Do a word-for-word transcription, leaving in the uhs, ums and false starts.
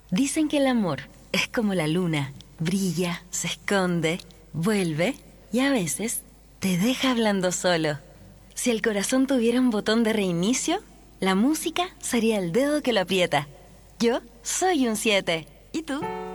Dicen que el amor es como la luna, brilla, se esconde, vuelve y a veces te deja hablando solo. Si el corazón tuviera un botón de reinicio, la música sería el dedo que lo aprieta. Yo soy un siete. ¿Y tú?